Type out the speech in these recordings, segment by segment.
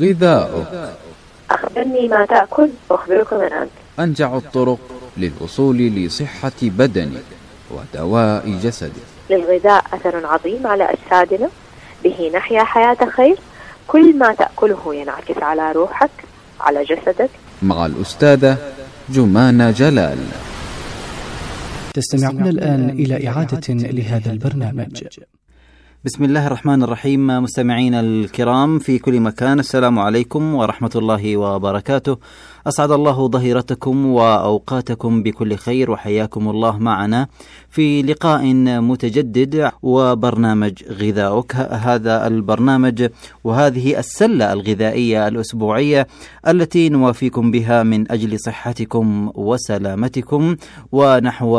غذاؤك. أخبرني ما تأكل وأخبرك من أنت. أنجع الطرق للوصول لصحة بدنك ودواء جسدك. للغذاء أثر عظيم على أجسادنا، به نحيا حياة خير. كل ما تأكله ينعكس على روحك، على جسدك. مع الأستاذة جمانة جلال. تستمعون الآن إلى إعادة لهذا البرنامج. بسم الله الرحمن الرحيم. مستمعين الكرام في كل مكان، السلام عليكم ورحمة الله وبركاته. أسعد الله ظهيرتكم وأوقاتكم بكل خير، وحياكم الله معنا في لقاء متجدد وبرنامج غذاؤك. هذا البرنامج وهذه السلة الغذائية الأسبوعية التي نوافيكم بها من أجل صحتكم وسلامتكم ونحو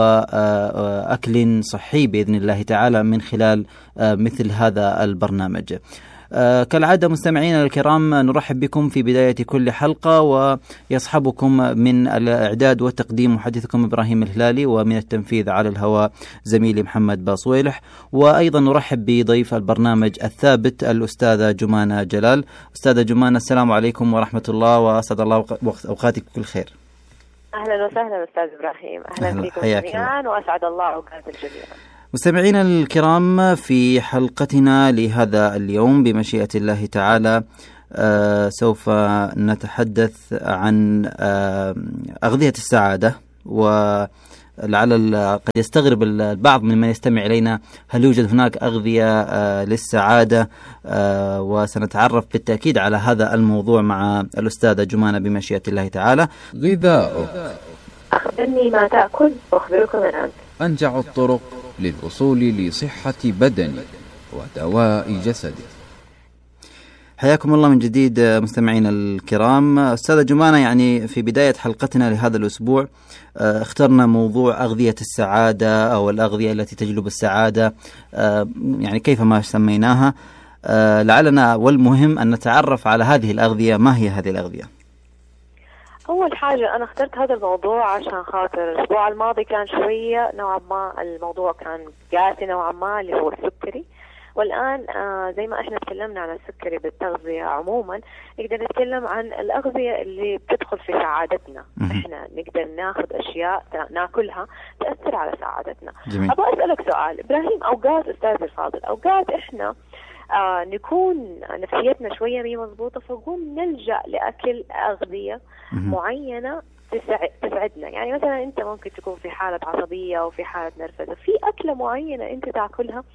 أكل صحي بإذن الله تعالى من خلال مثل هذا البرنامج. كالعادة مستمعينا الكرام، نرحب بكم في بداية كل حلقة، ويصحبكم من الإعداد والتقديم محدثكم إبراهيم الهلالي، ومن التنفيذ على الهواء زميلي محمد باصويلح. وأيضا نرحب بضيف البرنامج الثابت الأستاذة جمانة جلال. أستاذة جمانة، السلام عليكم ورحمة الله، وأسعد الله أوقاتك بكل خير. أهلا وسهلا أستاذ إبراهيم، أهلا بكم جميعا، وأسعد الله أوقات الجميع. مستمعينا الكرام، في حلقتنا لهذا اليوم بمشيئة الله تعالى سوف نتحدث عن أغذية السعادة. ولعل قد يستغرب البعض من يستمع إلينا، هل يوجد هناك أغذية للسعادة؟ وسنتعرف بالتأكيد على هذا الموضوع مع الأستاذة جمانة بمشيئة الله تعالى. غذاؤك. أخبرني ما تأكل وأخبرك من أنت. أنجع الطرق للوصول لصحة بدنك ودواء جسدك. حياكم الله من جديد مستمعين الكرام. أستاذة جمانة، يعني في بداية حلقتنا لهذا الأسبوع اخترنا موضوع أغذية السعادة أو الأغذية التي تجلب السعادة، يعني كيف ما سميناها. لعلنا والمهم أن نتعرف على هذه الأغذية. ما هي هذه الأغذية؟ أول حاجة أنا اخترت هذا الموضوع عشان خاطر الأسبوع الماضي كان شوية نوعا ما الموضوع كان قاسي نوعا ما، اللي هو السكري. والآن زي ما احنا تكلمنا عن السكري بالتغذية عموما، نقدر نتكلم عن الأغذية اللي بتدخل في سعادتنا. احنا نقدر ناخذ أشياء ناكلها تأثر على سعادتنا. أبغى أسألك سؤال إبراهيم، أوقات أستاذ الفاضل، أوقات احنا نكون نفسيتنا شوية مي مضبوطة، فنقوم نلجأ لأكل أغذية معينة تسعدنا. يعني مثلا أنت ممكن تكون في حالة عصبية أو في حالة نرفزة، في أكلة معينة أنت تأكلها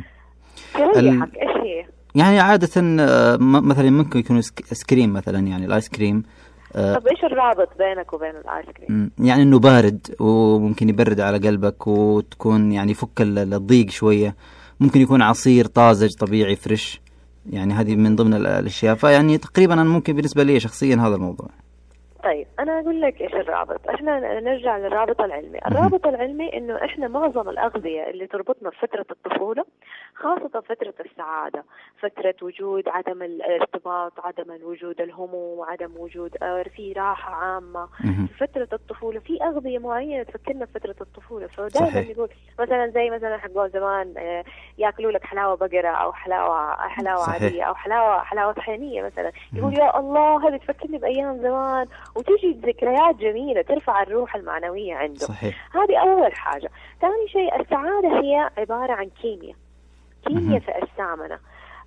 تريحك. إيش هي؟ يعني عادة مثلا ممكن يكون سكريم مثلا، يعني الآيس كريم. طب إيش الرابط بينك وبين الآيس كريم؟ يعني إنه بارد وممكن يبرد على قلبك وتكون يعني فك الضيق شوية. ممكن يكون عصير طازج طبيعي فريش، يعني هذه من ضمن الأشياء. فيعني تقريبا أنا ممكن بالنسبة لي شخصيا هذا الموضوع. طيب أنا أقول لك إيش الرابط. إحنا نرجع للرابط العلمي. الرابط العلمي إنه إحنا معظم الأغذية اللي تربطنا بفترة الطفولة، خاصة فترة السعادة، فترة وجود عدم الارتباط، عدم وجود الهموم، عدم وجود في راحة عامة في فترة الطفولة، في أغذية معينة تفكرنا بفترة الطفولة. فدائما نقول مثلا زي مثلا حقون زمان يأكلوا لك حلاوة بقرة أو حلاوة عادية أو حلاوة طحينية مثلا، يقول يا الله هذه تفكرني بأيام زمان، وتجي ذكريات جميلة ترفع الروح المعنوية عنده. صحيح. هذه أول حاجة. ثاني شيء، السعادة هي عبارة عن كيمياء في أجسامنا.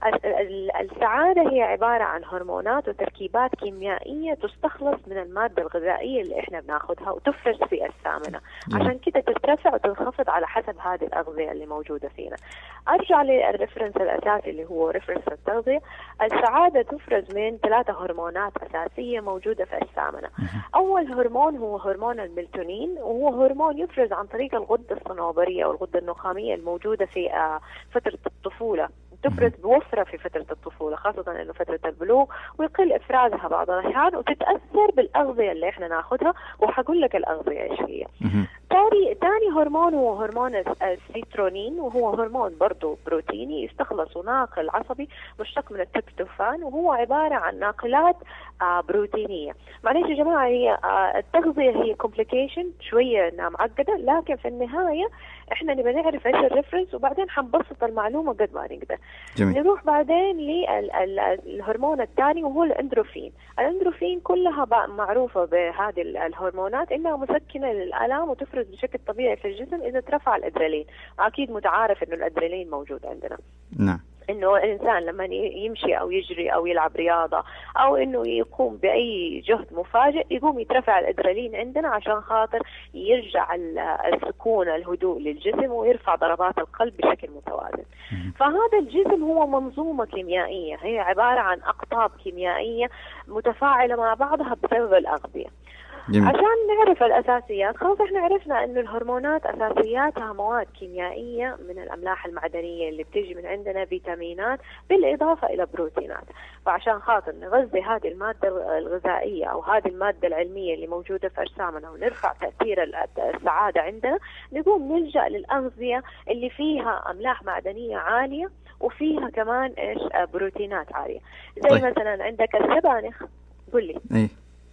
السعادة هي عبارة عن هرمونات وتركيبات كيميائية تستخلص من المادة الغذائية اللي احنا بناخدها وتفرز في أجسامنا، عشان كده ترتفع وتنخفض على حسب هذه الأغذية اللي موجودة فينا. أرجع للريفرنس الأساسي اللي هو ريفرنس التغذية. السعادة تفرز من 3 هرمونات أساسية موجودة في أجسامنا. أول هرمون هو هرمون الميلاتونين، وهو هرمون يفرز عن طريق الغدة الصنوبرية أو الغدة النخامية الموجودة في فترة الطفولة. تفرز بوفرة في فترة الطفولة، خاصة إنه فترة البلوغ، ويقل إفرازها بعض الأحيان، وتتأثر بالأغذية اللي إحنا ناخدها. وحقول لك الأغذية إيش هي. ثاني هرمون هو هرمون السيترونين، وهو هرمون برضو بروتيني يستخلص ناقل عصبي مشتق من التريبتوفان، وهو عبارة عن ناقلات بروتينية. معليش يا جماعة، هي التغذية هي كومبليكيشن شوية انها معقدة، لكن في النهاية احنا نبغى نعرف ايش الريفرنس وبعدين حنبسط المعلومة قد ما نقدر. نروح بعدين للهرمون الثاني وهو الاندروفين. الاندروفين كلها معروفة بهذه الهرمونات انها مسكنة للآلام وتفرز بشكل طبيعي في الجسم اذا ترفع الادرينالين. اكيد متعارف انه الادرينالين موجود عندنا. نعم. انه الانسان لما يمشي او يجري او يلعب رياضة او انه يقوم باي جهد مفاجئ يقوم يترفع الادرينالين عندنا عشان خاطر يرجع السكون الهدوء للجسم ويرفع ضربات القلب بشكل متوازن. فهذا الجسم هو منظومة كيميائية، هي عبارة عن اقطاب كيميائية متفاعلة مع بعضها بسبب الأغذية. جميل. عشان نعرف الأساسيات، خلاص احنا عرفنا أن الهرمونات أساسياتها مواد كيميائية من الأملاح المعدنية اللي بتيجي من عندنا، فيتامينات بالإضافة إلى بروتينات. فعشان خاطر نغذي هذه المادة الغذائية أو هذه المادة العلمية اللي موجودة في أجسامنا ونرفع تأثير السعادة عندنا، نقوم نلجأ للأغذية اللي فيها أملاح معدنية عالية وفيها كمان إيش بروتينات عالية. زي مثلا عندك السبانخ. قل لي. إيه.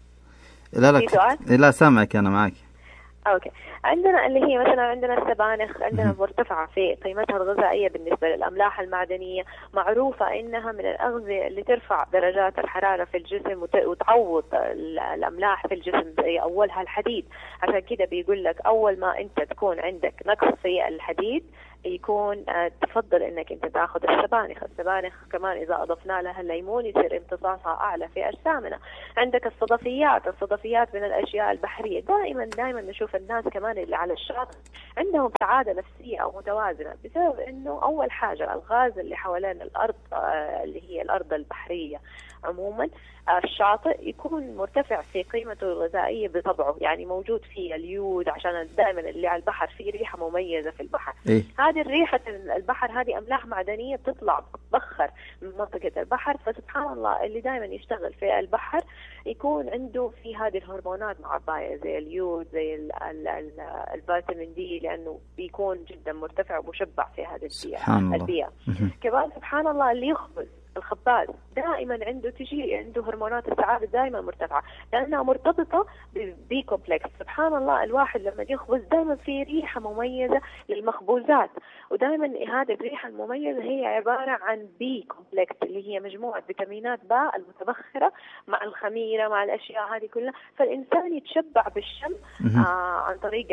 لا سامعك، أنا معك. اوكي. عندنا اللي هي مثلا عندنا السبانخ عندنا مرتفعة في قيمتها الغذائية بالنسبة للأملاح المعدنية، معروفة إنها من الأغذية اللي ترفع درجات الحرارة في الجسم وتعوض الأملاح في الجسم، زي أولها الحديد. عشان كده بيقول لك أول ما أنت تكون عندك نقص في الحديد يكون تفضل انك انت تاخذ السبانخ. السبانخ كمان اذا اضفنا لها الليمون يصير امتصاصها اعلى في اجسامنا. عندك الصدفيات من الاشياء البحريه. دائما نشوف الناس كمان اللي على الشاطئ عندهم سعاده نفسيه او متوازنه بسبب انه اول حاجه الغاز اللي حوالين الارض اللي هي الارض البحريه عموما، الشاطئ يكون مرتفع في قيمته الغذائية بطبعه، يعني موجود فيه اليود، عشان دائما اللي على البحر فيه ريحة مميزة في البحر. هذه الريحة البحر هذه أملاح معدنية بتطلع بتبخر من منطقة البحر. فسبحان الله اللي دائما يشتغل في البحر يكون عنده في هذه الهرمونات معباية زي اليود زي الفيتامين دي، لأنه بيكون جدا مرتفع ومشبع في هذه البيئة. كمان سبحان الله اللي يخبز الخباز دائما عنده هرمونات السعادة دائما مرتفعة لأنها مرتبطة ببي كومبلكس. سبحان الله الواحد لما يخبز دائما في ريحة مميزة للمخبوزات، ودائما هذه الريحة المميزة هي عبارة عن بي كومبلكس اللي هي مجموعة فيتامينات باء المتبخرة مع الخميرة مع الأشياء هذه كلها. فالإنسان يتشبع بالشم عن طريق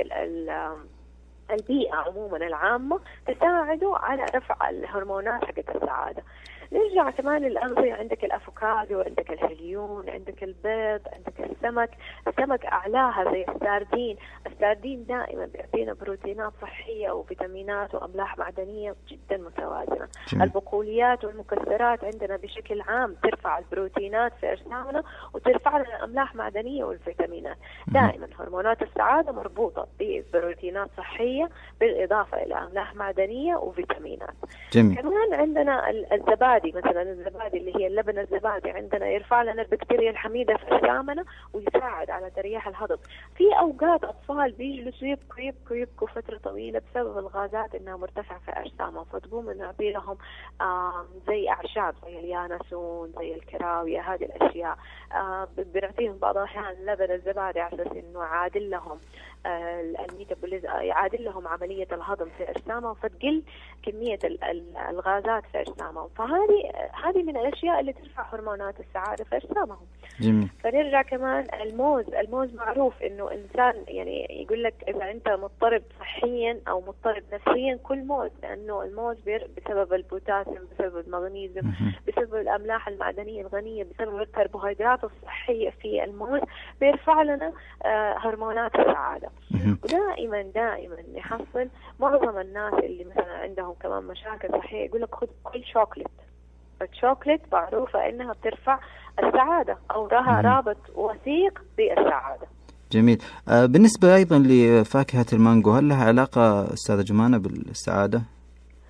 البيئة عموما العامة تساعده على رفع الهرمونات حقت السعادة. نرجع كمان للأغذية، عندك الأفوكادو، عندك الهليون، عندك البيض، عندك السمك أعلاها زي الساردين دائما بيعطينا بروتينات صحية وفيتامينات وأملاح معدنية جدا متوازنة. البقوليات والمكسرات عندنا بشكل عام ترفع البروتينات في أجسامنا وترفع لنا الأملاح معدنية والفيتامينات. دائما هرمونات السعادة مربوطة ببروتينات صحية بالإضافة إلى أملاح معدنية وفيتامينات. كمان عندنا الزبادي، مثلا الزبادي اللي هي اللبن الزبادي عندنا يرفع لنا البكتيريا الحميدة في أجسامنا ويساعد على تريح الهضم. في أوقات أطفال بيجلسوا يبكوا فترة طويلة بسبب الغازات إنها مرتفعة في أجسامهم، فتقوم نعطي لهم زي أعشاب زي اليانسون زي الكراوية، هذه الأشياء بنعطيهم بعض الأحيان لبن الزبادي على أساس إنه يعادل لهم الميتابوليزم، يعادل لهم عملية الهضم في أجسامهم، فتقل كمية الغازات في أجسامهم. فهذه من الأشياء اللي ترفع هرمونات السعادة في أجسامهم. فنرجع كمان الموز معروف إنه إنسان يعني يقول لك إذا أنت مضطرب صحيا أو مضطرب نفسيا كل موز، لأنه الموز بسبب البوتاسيوم، بسبب المغنيسيوم، بسبب الأملاح المعدنية الغنية، بسبب الكربوهيدرات الصحية في الموز بيرفع لنا هرمونات السعادة. ودائما يحصل معظم الناس اللي مثلا عندهم كمان مشاكل صحية يقول لك خذ كل شوكليت. الشوكليت معروفة إنها بترفع السعادة أو لها رابط وثيق بالسعادة. جميل. بالنسبة أيضا لفاكهة المانجو، هل لها علاقة أستاذة جمانة بالسعادة؟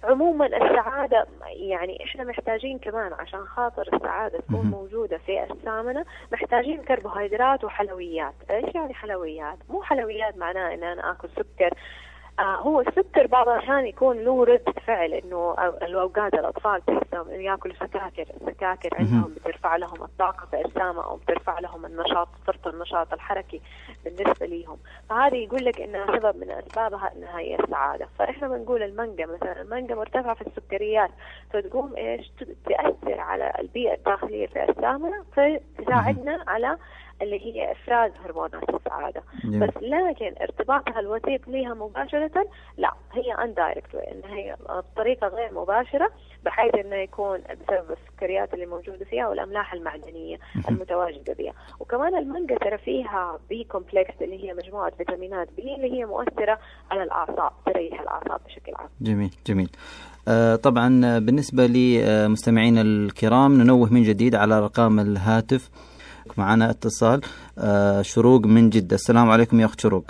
عموما السعادة يعني إحنا محتاجين كمان عشان خاطر السعادة تكون موجودة في أجسامنا، محتاجين كربوهيدرات وحلويات. إيش يعني حلويات؟ مو حلويات معناه إن أنا آكل سكر. هو السكر بعض الأحيان يكون له ردة فعل، إنه الأوقات الأطفال تحسهم إنه يأكلوا السكاكر عندهم بترفع لهم الطاقة في أجسامهم أو بترفع لهم النشاط، فرط النشاط الحركي بالنسبة ليهم. فهذا يقول لك إنها سبب من أسبابها إنها هي السعادة. فإحنا بنقول المانجا مثلا، المانجا مرتفعة في السكريات، فتقوم إيش تأثر على البيئة الداخلية في أجسامنا، فتساعدنا على اللي هي إفراز هرمونات السعادة. بس لكن ارتباطها الوثيق لها مباشرة لا، هي اندايركت، إن هي بطريقة غير مباشرة، بحيث إنه يكون بسبب السكريات اللي موجودة فيها والأملاح المعدنية المتواجدة بها. وكمان المانجا ترى فيها بي كومبلكس اللي هي مجموعة فيتامينات بي اللي هي مؤثرة على الأعصاب، تريح الأعصاب بشكل عام. جميل. طبعا بالنسبة لمستمعينا الكرام ننوه من جديد على رقم الهاتف. معنا اتصال شروق من جدة. السلام عليكم يا أخت شروق.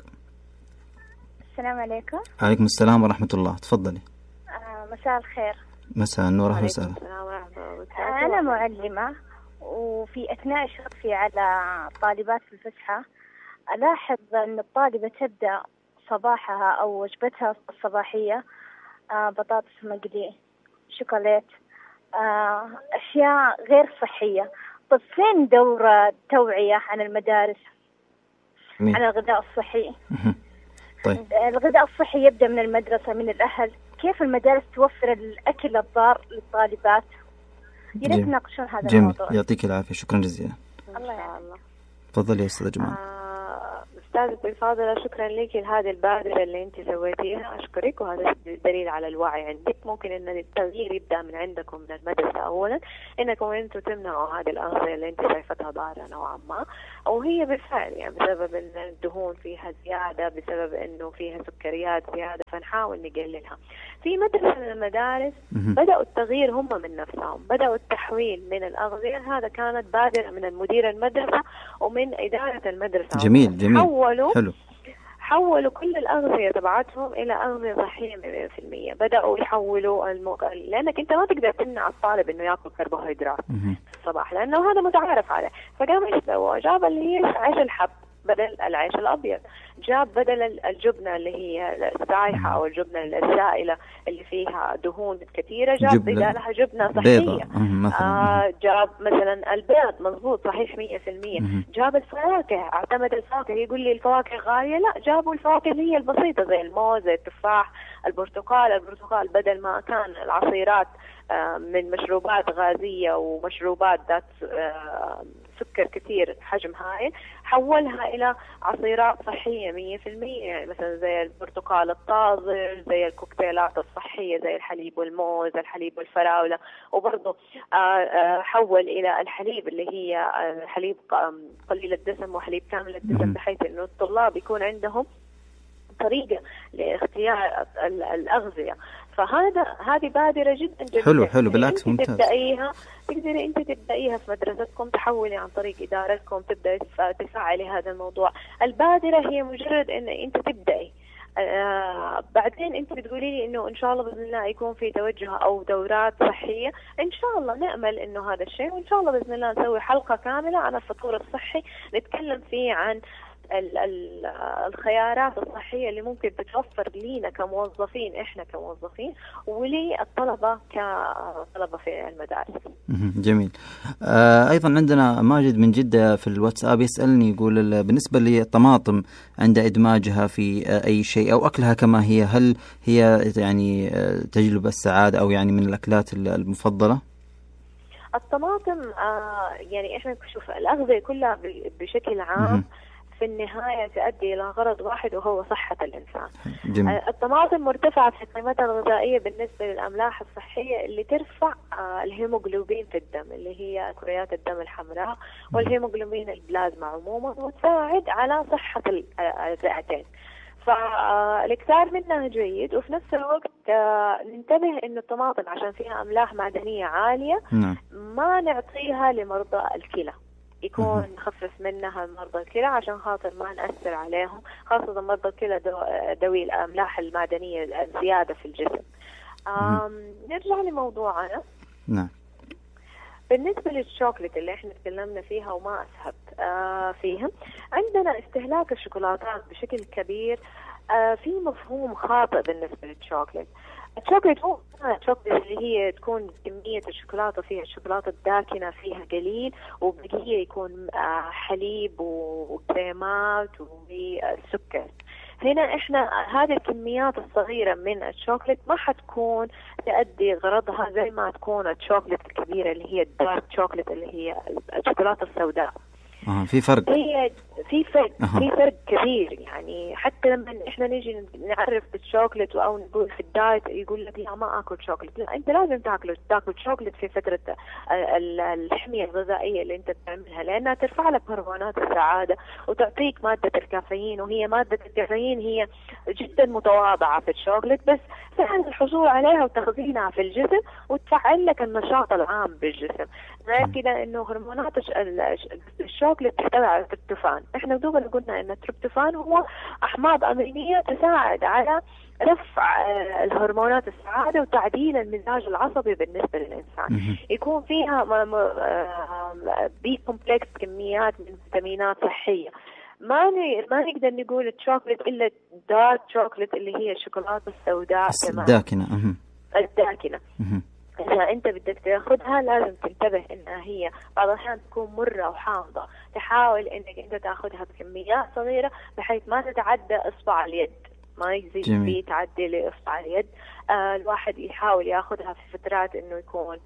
السلام عليكم. عليكم السلام ورحمة الله، تفضلي. مساء الخير. مساء النور، أهلا وسهلا. أنا معلمة، وفي أثناء إشرافي على طالبات في الفسحة ألاحظ أن الطالبة تبدأ صباحها أو وجبتها الصباحية بطاطس مقلي، شوكولات، أشياء غير صحية. طب فين دور توعية عن المدارس عن الغذاء الصحي؟ طيب. الغذاء الصحي يبدأ من المدرسة، من الأهل. كيف المدارس توفر الأكل الضار للطالبات؟ يريد نناقشون هذا الموضوع. يعطيك العافية، شكرا جزيلا. الله يعلم. تفضلي يا أستاذة جمال. أستاذتي الفاضلة، شكرا لك لهذه البادرة اللي أنت سويتيها، أشكرك، وهذا دليل على الوعي عندك. ممكن أن التغيير يبدأ من عندكم من المدرسة أولا، إنكم أنتم تمنعوا هذه الأغذية اللي أنت شايفتها ضارة نوعا ما، وهي بالفعل يعني بسبب أن الدهون فيها زيادة، بسبب أنه فيها سكريات زيادة، فنحاول نقللها. في مدرسة من المدارس بدأوا التغيير هم من نفسهم، بدأوا التحويل من الأغذية. هذا كانت بادرة من المدير المدرسة ومن إدارة المدرسة. جميل. حولوا كل الأغذية تبعتهم إلى أغذية صحية 100%. بدأوا يحولوا لأنك أنت ما تقدر تمنع الطالب إنه يأكل كربوهيدرات في الصباح، لأنه هذا متعارف عليه. فقام إيش سوى؟ جاب اللي هي عيش الحب بدل العيش الأبيض، جاب بدل الجبنة اللي هي السايحة أو الجبنة السائلة اللي فيها دهون كثيرة، جاب بدالها جبنة صحية. جاب مثلا البيض، مضبوط صحيح 100%. جاب الفواكه، اعتمد الفواكه. يقول لي الفواكه غالية، لا، جابوا الفواكه اللي هي البسيطة زي الموز، زي التفاح، البرتقال بدل ما كان العصيرات من مشروبات غازية ومشروبات ذات سكر كثير حجم هائل، حولها إلى عصيرات صحية 100%. يعني مثلا زي البرتقال الطازج، زي الكوكتيلات الصحية زي الحليب والموز، الحليب والفراولة. وبرضه حول إلى الحليب اللي هي حليب قليل الدسم وحليب كامل الدسم، بحيث إنه الطلاب يكون عندهم طريقة لاختيار الأغذية. هذه بادرة جدا حلو بالعكس ممتاز. تقدري انت تبدأيها في مدرستكم، تحولي عن طريق إدارتكم، تبدأي تفعلي هذا الموضوع. البادرة هي مجرد ان انت تبدأي، بعدين انت بتقولي لي انه ان شاء الله باذن الله يكون في توجه او دورات صحيه، ان شاء الله نامل انه هذا الشيء، وان شاء الله باذن الله نسوي حلقه كامله عن الفطور الصحي نتكلم فيه عن الخيارات الصحية اللي ممكن تتوفر لينا كموظفين، إحنا كموظفين، وللطلبة كطلبة في المدارس. جميل. أيضا عندنا ماجد من جدة في الواتساب يسألني، يقول بالنسبة للطماطم عند إدماجها في أي شيء أو أكلها كما هي، هل هي يعني تجلب السعادة أو يعني من الأكلات المفضلة؟ الطماطم يعني إحنا نشوف الأغذية كلها بشكل عام في النهاية تؤدي إلى غرض واحد وهو صحة الإنسان. جميل. الطماطم مرتفعة في قيمتها الغذائية بالنسبة للأملاح الصحية اللي ترفع الهيموغلوبين في الدم، اللي هي كريات الدم الحمراء والهيموغلوبين البلازما عموما، وتساعد على صحة الرئتين. فالاكثار منها جيد، وفي نفس الوقت ننتبه إنه الطماطم عشان فيها أملاح معدنية عالية ما نعطيها لمرضى الكلى، يكون نخفف منها مرضى الكلى عشان خاطر ما نأثر عليهم، خاصة مرضى الكلى ذوي الأملاح المعدنية الزيادة في الجسم. نرجع لموضوعنا. نعم. بالنسبة للشوكولاتة اللي احنا تكلمنا فيها وما أسهب فيها، عندنا استهلاك الشوكولاتات بشكل كبير. في مفهوم خاطئ بالنسبة للشوكولات. الشوكولات هو الشوكولات اللي هي تكون كمية الشوكولاتة فيها الشوكولاتة الداكنة فيها قليل، وبقية يكون حليب وكريمات وسكر. هنا احنا هذه الكميات الصغيرة من الشوكولات ما حتكون تؤدي غرضها زي ما تكون الشوكولات الكبيرة اللي هي الدارك شوكولات اللي هي الشوكولاتة السوداء. في فرق. هي في فرق كبير. يعني حتى لما احنا نيجي نعرف بالشوكولات او نقول في الدايت يقول لك لا ما اكل شوكولات. لا، انت لازم تاكل شوكولات في فترة الحمية الغذائية اللي انت بتعملها، لانها ترفع لك هرمونات السعادة وتعطيك مادة الكافيين. وهي مادة الكافيين هي جدا متواضعة في الشوكولات، بس سهل الحصول عليها وتخزينها في الجسم وتفعل لك النشاط العام بالجسم. غير كده انه هرمونات الشوكولات تحتوي على التريبتوفان. احنا دوبنا قلنا ان التريبتوفان هو احماض امينيه تساعد على رفع الهرمونات السعاده وتعديل المزاج العصبي بالنسبه للانسان. يكون فيها بي كومبلكس كميات من فيتامينات صحيه. ما نقدر نقول الشوكولات الا دارك شوكولات اللي هي الشوكولاته السوداء الداكنه. إذا أنت بدك تأخذها لازم تنتبه إنها هي بعض الأحيان تكون مرة وحامضة. تحاول إنك أنت تأخذها بكميات صغيرة بحيث ما تتعدى إصبع اليد، ما يزيد فيه تعدي لإصبع اليد. الواحد يحاول يأخذها في فترات إنه يكون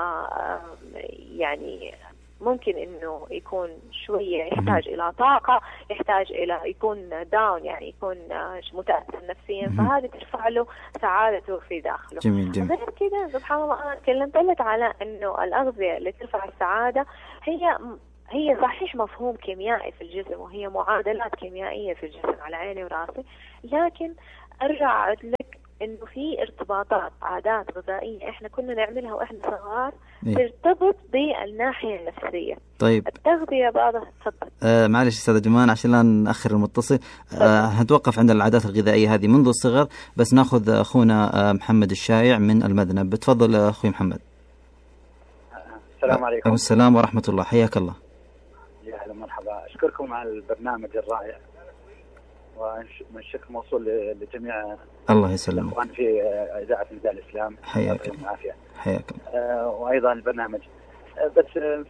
يعني ممكن إنه يكون شوية يحتاج إلى طاقة، يحتاج إلى يكون داون، يعني يكون متأثر نفسيا، فهذه ترفع له سعادته في داخله. جميل. غير كده سبحان الله أنا تكلمت لك على إنه الأغذية اللي ترفع السعادة هي صحيح مفهوم كيميائي في الجسم، وهي معادلات كيميائية في الجسم على عيني وراسي، لكن أرجع أعد لك إنه في ارتباطات عادات غذائية إحنا كنا نعملها وإحنا صغار ترتبط بالناحية النفسية. طيب التغذية بعضها. تفضل. معلش أستاذ جمان عشان لا نأخر المتصل. هنتوقف عند العادات الغذائية هذه منذ الصغر، بس ناخذ أخونا محمد الشايع من المذنب. بتفضل أخوي محمد. السلام عليكم. السلام ورحمة الله، حياك الله. يا أهلا مرحبا، أشكركم على البرنامج الرائع، والشكر موصول لجميع الله يسلمك الأخوان في إذاعة نداء الإسلام. حياك الله. وأيضا البرنامج. بس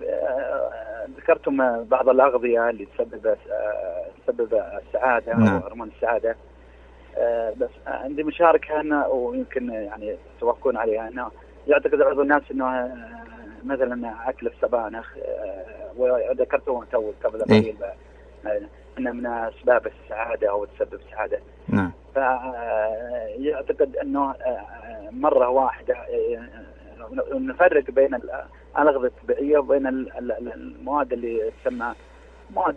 ذكرتم بعض الأغذية اللي تسبب السعادة. نعم. أو هرمون السعادة. بس عندي مشاركة أنا، ويمكن يعني توافقون عليها، أنه يعتقد بعض الناس أنه مثلا أكل السبانخ، وذكرته تو قبل قليل أنه من أسباب السعادة أو تسبب السعادة. نعم. فيعتقد أنه مرة واحدة نفرق بين الأغذية الطبيعية وبين المواد اللي تسمى مواد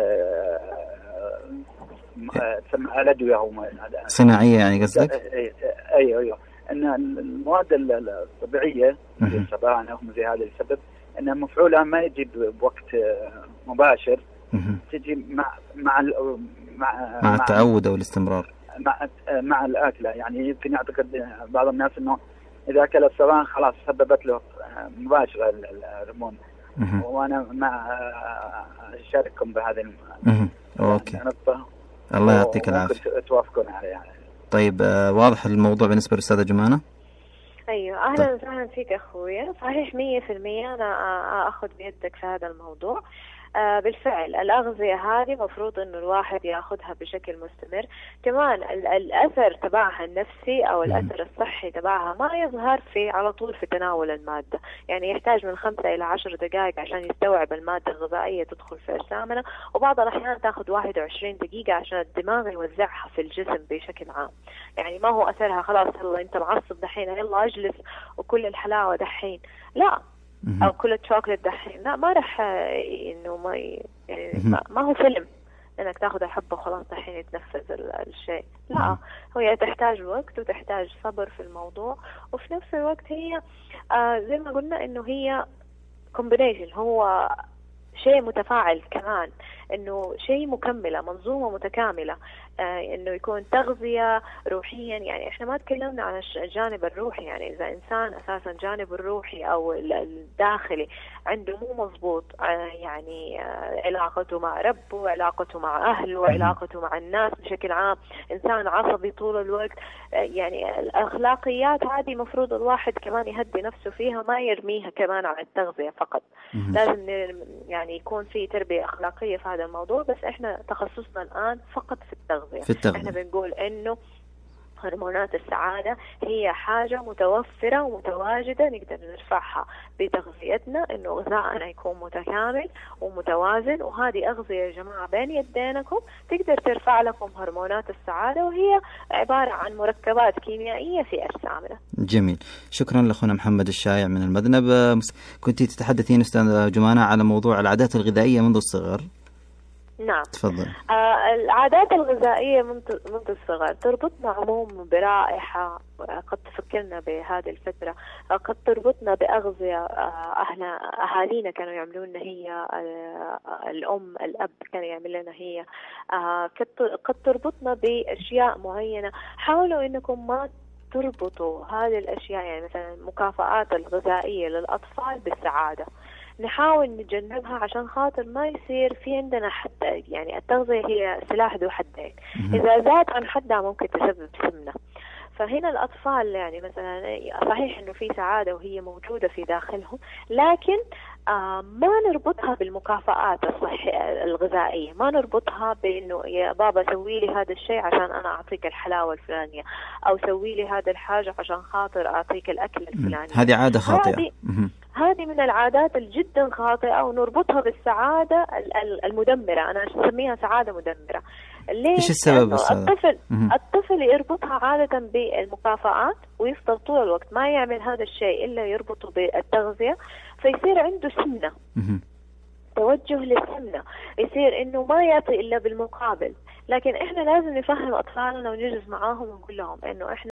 تسمى الأدوية أو صناعية، يعني قصدك؟ أيوه. أن المواد الطبيعية مثل السبانخ زي هذا اللي يسبب أن مفعولها ما يجي بوقت مباشر، تجي مع التعود او الاستمرار مع الاكله. يعني يمكن يعتقد بعض الناس انه اذا اكل السبانخ خلاص سببت له مباشره الهرمون، وانا ما اشارككم بهذه النقطه. الله يعطيك العافيه. توافقون عليها. طيب واضح الموضوع بالنسبه للاستاذه جمانه؟ ايوه اهلا وسهلا فيك اخويا. صحيح 100% انا اخذ بيدك في هذا الموضوع. بالفعل الأغذية هذه مفروض إنه الواحد يأخذها بشكل مستمر. كمان الأثر تبعها النفسي أو الأثر الصحي تبعها ما يظهر على طول في تناول المادة. يعني يحتاج من 5 إلى 10 دقائق عشان يستوعب المادة الغذائية تدخل في أجسامنا، وبعض الأحيان تأخذ 21 دقيقة عشان الدماغ يوزعها في الجسم بشكل عام. يعني ما هو أثرها خلاص يلا أنت معصب دحين يلا أجلس وكل الحلاوة دحين، لا، أو كل الشوكولات دحين، لا، ما رح إنه ما هو فيلم إنك تأخذ حبة وخلاص دحين يتنفذ الشيء. لا، هي تحتاج وقت وتحتاج صبر في الموضوع، وفي نفس الوقت هي زي ما قلنا إنه هي combination، هو شيء متفاعل كمان، انه شيء مكملة، منظومة متكاملة، انه يكون تغذية روحيا. يعني احنا ما تكلمنا عن الجانب الروحي، يعني اذا انسان اساسا جانبه الروحي او الداخلي عنده مو مضبوط، يعني علاقته مع ربه، علاقته مع اهله، علاقته مع الناس بشكل عام، انسان عصبي طول الوقت، يعني الاخلاقيات هذه مفروض الواحد كمان يهدي نفسه فيها، ما يرميها كمان على التغذية فقط. لازم يعني يكون في تربية اخلاقية في هذا الموضوع، بس احنا تخصصنا الان فقط في التغذية. احنا بنقول انه هرمونات السعادة هي حاجة متوفرة ومتواجدة، نقدر نرفعها بتغذيتنا، انه غذائنا يكون متكامل ومتوازن، وهذه أغذية يا جماعة بين يدينكم تقدر ترفع لكم هرمونات السعادة، وهي عبارة عن مركبات كيميائية في أجسامنا. جميل، شكرا لأخونا محمد الشايع من المذنب. كنت تتحدثين أستاذ جمانة على موضوع العادات الغذائية منذ الصغر. نعم، تفضل. العادات الغذائية منذ الصغر تربطنا عموما برائحة قد تفكرنا بهذه الفترة، قد تربطنا بأغذية أهالينا كانوا يعملون لنا هي، الأم الأب كان يعمل لنا هي، قد تربطنا بأشياء معينة. حاولوا إنكم ما تربطوا هذه الأشياء، يعني مثلا المكافآت الغذائية للأطفال بالسعادة، نحاول نتجنبها عشان خاطر ما يصير في عندنا حتى، يعني التغذية هي سلاح ذو حدين، إذا زاد عن حدها ممكن تسبب سمنة. فهنا الأطفال يعني مثلا صحيح إنه في سعادة وهي موجودة في داخلهم، لكن ما نربطها بالمكافآت الغذائية، ما نربطها بإنه يا بابا سوي لي هذا الشيء عشان أنا أعطيك الحلاوة الفلانية، أو سوي لي هذا الحاجة عشان خاطر أعطيك الأكل الفلاني. هذه عادة خاطئة. هذه من العادات الجدا خاطئة، ونربطها بالسعادة المدمرة. أنا أسميها سعادة مدمرة. ليش؟ إيش السبب؟ الطفل يربطها عادة بالمكافآت، ويفضل طول الوقت ما يعمل هذا الشيء إلا يربطه بالتغذية، فيصير عنده سمنة، توجه للسمنة، يصير إنه ما يعطي إلا بالمقابل. لكن إحنا لازم نفهم أطفالنا ونجلس معاهم ونقول لهم إنه إحنا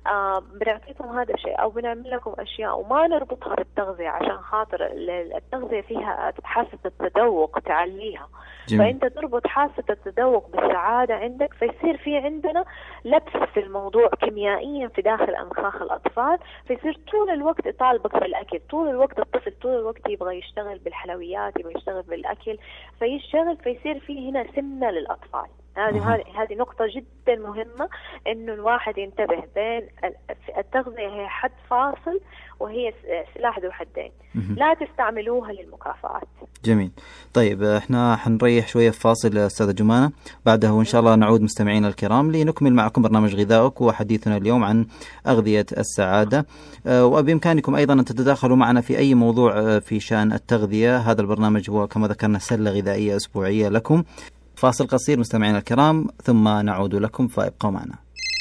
بنعطيكم هذا الشيء أو بنعمل لكم أشياء، وما نربطها بالتغذية عشان خاطر التغذية فيها حاسة التذوق تعليها. فأنت تربط حاسة التذوق بالسعادة عندك، فيصير في عندنا لبس في الموضوع كيميائيا في داخل أنخاخ الأطفال، فيصير طول الوقت يطالبك بالأكل، طول الوقت الطفل طول الوقت يبغى يشتغل بالحلويات، يبغى يشتغل بالأكل، فيشتغل، فيصير في هنا سمنة للأطفال. هذه نقطة جدا مهمة، إنه الواحد ينتبه بين التغذية هي حد فاصل، وهي سلاح ذو حدين، لا تستعملوها للمكافآت. جميل. طيب احنا حنريح شوية في فاصل أستاذة جمانة، بعدها وإن شاء الله نعود مستمعين الكرام لنكمل معكم برنامج غذائك، وحديثنا اليوم عن أغذية السعادة. وبإمكانكم أيضا أن تتداخلوا معنا في أي موضوع في شأن التغذية. هذا البرنامج هو كما ذكرنا سلة غذائية أسبوعية لكم. فاصل قصير مستمعين الكرام ثم نعود لكم، فابقوا معنا.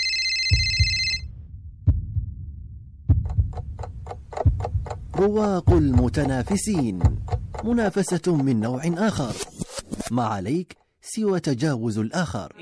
رواق المتنافسين، منافسة من نوع آخر، ما عليك سوى تجاوز الآخر.